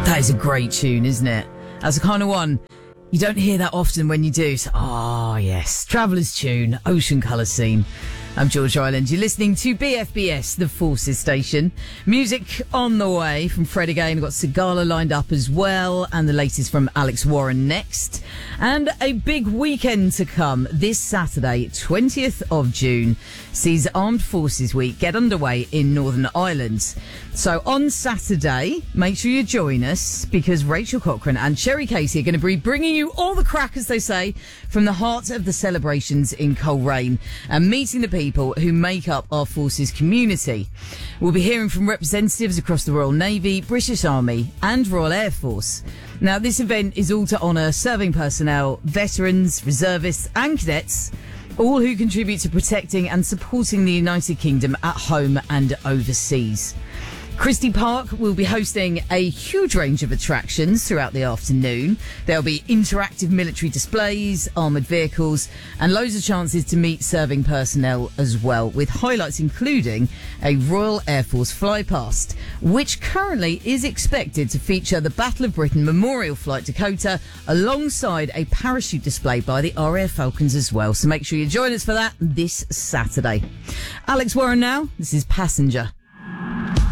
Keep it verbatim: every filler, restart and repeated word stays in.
That is a great tune, isn't it? That's the kind of one you don't hear that often. When you do, so, oh yes, Traveller's Tune, Ocean Colour Scene. I'm George Island. You're listening to B F B S, the Forces Station. Music on the way from Fred again. We've got Sigala lined up as well, and the latest from Alex Warren next. And a big weekend to come. This Saturday, twentieth of June, sees Armed Forces Week get underway in Northern Ireland. So on Saturday, make sure you join us, because Rachel Cochrane and Sherry Casey are going to be bringing you all the crack, as they say, from the heart of the celebrations in Coleraine, and meeting the people who make up our forces community. We'll be hearing from representatives across the Royal Navy, British Army and Royal Air Force. Now, this event is all to honour serving personnel, veterans, reservists and cadets, all who contribute to protecting and supporting the United Kingdom at home and overseas. Christie Park will be hosting a huge range of attractions throughout the afternoon. There'll be interactive military displays, armoured vehicles, and loads of chances to meet serving personnel as well, with highlights including a Royal Air Force flypast, which currently is expected to feature the Battle of Britain Memorial Flight Dakota, alongside a parachute display by the R A F Falcons as well. So make sure you join us for that this Saturday. Alex Warren now. This is Passenger.